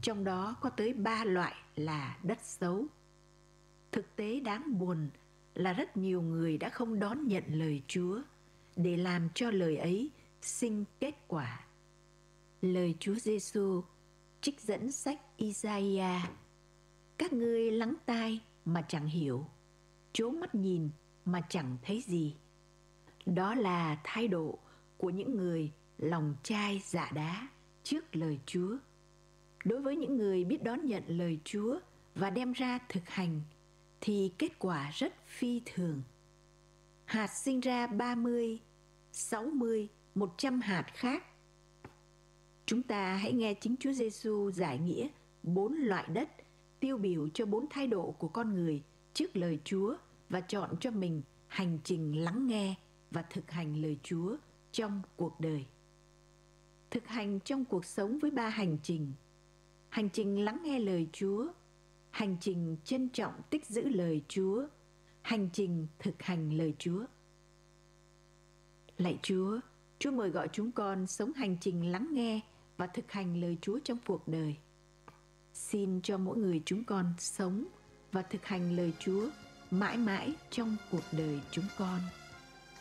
trong đó có tới 3 loại là đất xấu. Thực tế đáng buồn là rất nhiều người đã không đón nhận lời Chúa để làm cho lời ấy sinh kết quả. Lời Chúa Giêsu trích dẫn sách Isaiah: các ngươi lắng tai mà chẳng hiểu, trố mắt nhìn mà chẳng thấy gì. Đó là thái độ của những người lòng chai dạ đá trước lời Chúa. Đối với những người biết đón nhận lời Chúa và đem ra thực hành thì kết quả rất phi thường. Hạt sinh ra 30, 60, 100 hạt khác. Chúng ta hãy nghe chính Chúa Giêsu giải nghĩa 4 loại đất tiêu biểu cho 4 thái độ của con người trước lời Chúa và chọn cho mình hành trình lắng nghe và thực hành lời Chúa trong cuộc đời. Thực hành trong cuộc sống với 3 hành trình: hành trình lắng nghe lời Chúa, hành trình trân trọng tích giữ lời Chúa, hành trình thực hành lời Chúa. Lạy Chúa, Chúa mời gọi chúng con sống hành trình lắng nghe và thực hành lời Chúa trong cuộc đời. Xin cho mỗi người chúng con sống và thực hành lời Chúa mãi mãi trong cuộc đời chúng con.